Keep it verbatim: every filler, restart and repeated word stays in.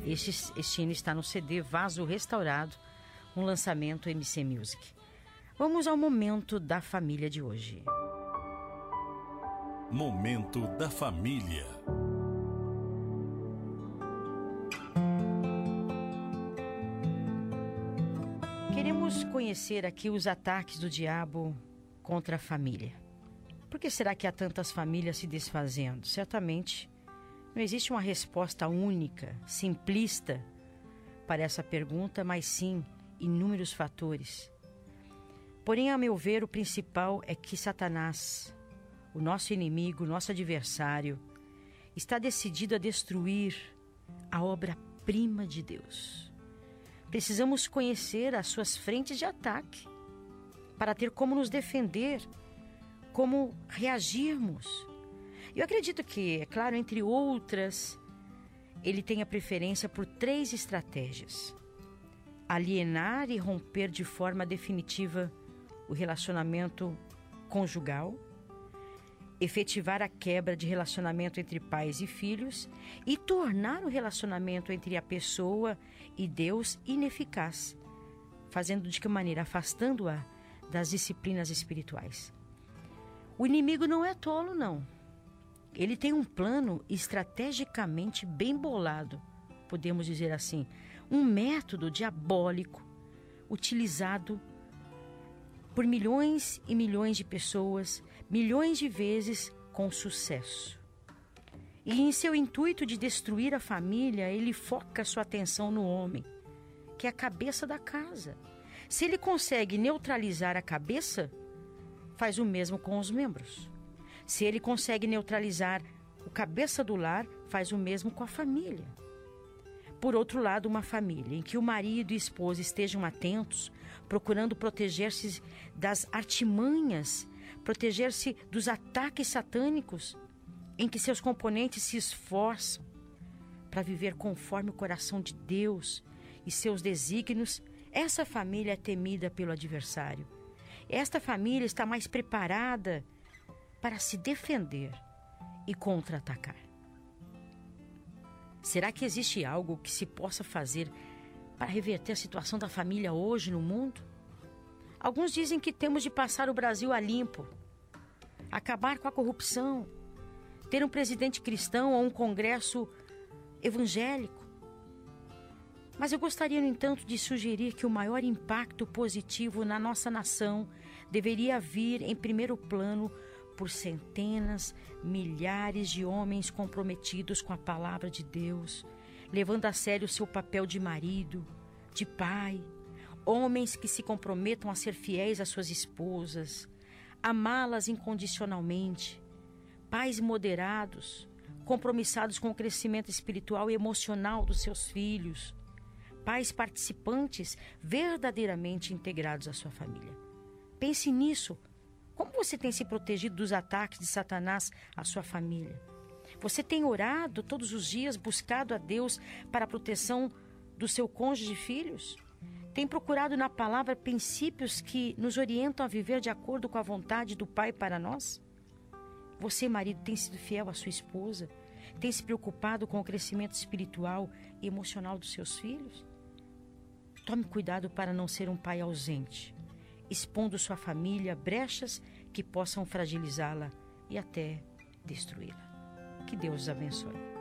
Este, este hino está no C D Vaso Restaurado, um lançamento M C Music. Vamos ao momento da família de hoje. Momento da família. Queremos conhecer aqui os ataques do diabo contra a família. Por que será que há tantas famílias se desfazendo? Certamente não existe uma resposta única, simplista para essa pergunta, mas sim inúmeros fatores. Porém, a meu ver, o principal é que Satanás, o nosso inimigo, o nosso adversário, está decidido a destruir a obra-prima de Deus. Precisamos conhecer as suas frentes de ataque para ter como nos defender, como reagirmos. Eu acredito que, é claro, entre outras, ele tem a preferência por três estratégias: alienar e romper de forma definitiva o relacionamento conjugal, efetivar a quebra de relacionamento entre pais e filhos e tornar o relacionamento entre a pessoa e Deus ineficaz, fazendo de que maneira? Afastando-a das disciplinas espirituais. O inimigo não é tolo, não. Ele tem um plano estrategicamente bem bolado, podemos dizer assim, um método diabólico utilizado por milhões e milhões de pessoas, milhões de vezes com sucesso. E em seu intuito de destruir a família, ele foca sua atenção no homem, que é a cabeça da casa. Se ele consegue neutralizar a cabeça, faz o mesmo com os membros. Se ele consegue neutralizar o cabeça do lar, faz o mesmo com a família. Por outro lado, uma família em que o marido e a esposa estejam atentos, procurando proteger-se das artimanhas, proteger-se dos ataques satânicos, em que seus componentes se esforçam para viver conforme o coração de Deus e seus desígnios, essa família é temida pelo adversário. Esta família está mais preparada para se defender e contra-atacar. Será que existe algo que se possa fazer para reverter a situação da família hoje no mundo? Alguns dizem que temos de passar o Brasil a limpo, acabar com a corrupção, ter um presidente cristão ou um congresso evangélico. Mas eu gostaria, no entanto, de sugerir que o maior impacto positivo na nossa nação deveria vir em primeiro plano por centenas, milhares de homens comprometidos com a palavra de Deus, levando a sério o seu papel de marido, de pai, homens que se comprometam a ser fiéis às suas esposas, amá-las incondicionalmente, pais moderados, compromissados com o crescimento espiritual e emocional dos seus filhos, pais participantes verdadeiramente integrados à sua família. Pense nisso. Como você tem se protegido dos ataques de Satanás à sua família? Você tem orado todos os dias, buscado a Deus para a proteção do seu cônjuge e filhos? Tem procurado na palavra princípios que nos orientam a viver de acordo com a vontade do Pai para nós? Você, marido, tem sido fiel à sua esposa? Tem se preocupado com o crescimento espiritual e emocional dos seus filhos? Tome cuidado para não ser um pai ausente, expondo sua família a brechas que possam fragilizá-la e até destruí-la. Que Deus os abençoe.